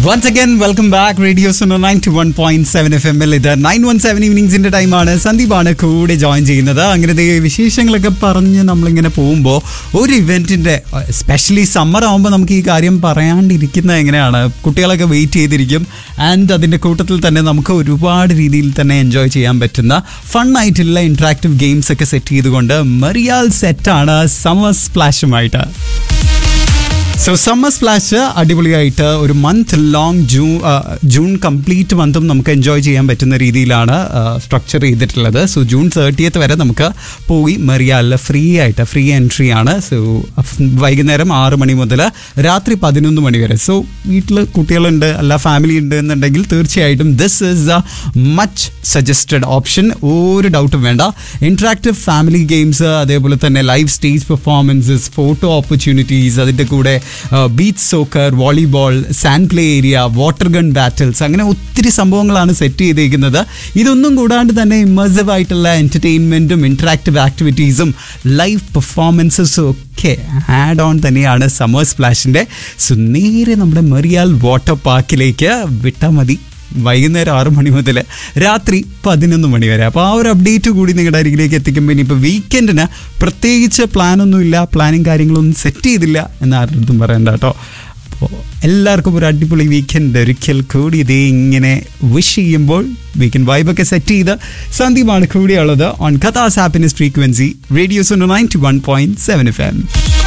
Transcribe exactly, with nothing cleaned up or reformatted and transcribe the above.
Once again, welcome back. Radio Suno ninety-one point seven F M ൽ ഇത് nine one seven ഈവനിങ്സിന്റെ ടൈമാണ്. സന്ദീപാണ് കൂടെ join ചെയ്യുന്നത്. അങ്ങനെ വിശേഷങ്ങളൊക്കെ പറഞ്ഞ് നമ്മളിങ്ങനെ പോകുമ്പോൾ ഒരു ഇവന്റിന്റെ എസ്പെഷ്യലി സമ്മർ ആകുമ്പോൾ നമുക്ക് ഈ കാര്യം പറയാണ്ടിരിക്കുന്നത് എങ്ങനെയാണ്? കുട്ടികളൊക്കെ വെയിറ്റ് ചെയ്തിരിക്കും. ആൻഡ് അതിന്റെ കൂട്ടത്തിൽ തന്നെ നമുക്ക് ഒരുപാട് രീതിയിൽ തന്നെ എൻജോയ് ചെയ്യാൻ പറ്റുന്ന ഫൺ ആയിട്ടുള്ള ഇന്ററാക്റ്റീവ് ഗെയിംസ് ഒക്കെ സെറ്റ് ചെയ്തുകൊണ്ട് മറിയാൽ സെറ്റാണ് സമ്മർ സ്പ്ലാഷുമായിട്ട്. സോ സമ്മർ സ്പ്ലാഷ് അടിപൊളിയായിട്ട് ഒരു month long June June complete മന്തും നമുക്ക് എൻജോയ് ചെയ്യാൻ പറ്റുന്ന രീതിയിലാണ് സ്ട്രക്ചർ ചെയ്തിട്ടുള്ളത്. സോ ജൂൺ തേർട്ടിയത്ത് വരെ നമുക്ക് പോയി മറിയാലിൽ ഫ്രീ ആയിട്ട് ഫ്രീ എൻട്രി ആണ്. സോ വൈകുന്നേരം ആറ് മണി മുതൽ രാത്രി പതിനൊന്ന് മണി വരെ. സോ വീട്ടിൽ കുട്ടികളുണ്ട് അല്ല ഫാമിലി ഉണ്ട് എന്നുണ്ടെങ്കിൽ തീർച്ചയായിട്ടും this is A much suggested option. ഒരു ഡൗട്ടും വേണ്ട. ഇൻട്രാക്റ്റീവ് ഫാമിലി ഗെയിംസ്, അതേപോലെ തന്നെ live stage performances, photo opportunities, അതിൻ്റെ കൂടെ beach soccer, volleyball, sand play area, water gun battles, അങ്ങനെ ഒത്തിരി സംഭവങ്ങളാണ് സെറ്റ് ചെയ്തിരിക്കുന്നത്. ഇതൊന്നും കൂടാണ്ട് തന്നെ ഇമ്മേഴ്സീവ് ആയിട്ടുള്ള എൻ്റർടൈൻമെൻറ്റും ഇൻറ്ററാക്റ്റീവ് ആക്ടിവിറ്റീസും ലൈവ് പെർഫോമൻസസും ഒക്കെ ആഡ് ഓൺ തന്നെയാണ് സമ്മർ സ്പ്ലാഷിൻ്റെ. സോ നേരെ നമ്മുടെ മറിയാൽ വാട്ടർ പാർക്കിലേക്ക് വിട്ടാൽ മതി. വൈകുന്നേരം ആറ് മണി മുതൽ രാത്രി പതിനൊന്ന് മണി വരെ. അപ്പോൾ ആ ഒരു അപ്ഡേറ്റ് കൂടി നിങ്ങളുടെ അരികിലേക്ക് എത്തിക്കുമ്പോൾ ഇനിയിപ്പോൾ വീക്കെൻഡിന് പ്രത്യേകിച്ച് പ്ലാനൊന്നുമില്ല, പ്ലാനിങ് കാര്യങ്ങളൊന്നും സെറ്റ് ചെയ്തില്ല എന്ന് ആരുടെ പറയണ്ട കേട്ടോ. അപ്പോൾ എല്ലാവർക്കും ഒരു അടിപൊളി വീക്കെൻഡ് ഒരിക്കൽ കൂടി ഇതേ ഇങ്ങനെ വിഷ് ചെയ്യുമ്പോൾ വീക്കെൻഡ് വൈബൊക്കെ സെറ്റ് ചെയ്ത് സന്ദീപാണ് കൂടിയുള്ളത് on കഥാസ് happiness frequency radio Suno ninety one point seven F M.